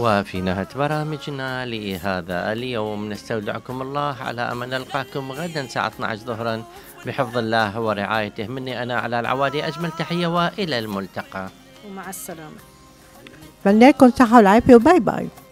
وفي نهاية برامجنا لهذا اليوم نستودعكم الله على أمل نلقاكم غدا الساعة 12 ظهرا بحفظ الله ورعايته. مني أنا على العوادي أجمل تحية وإلى الملتقى ومع السلامة. بنلاقيكم صحة والعافية وباي باي.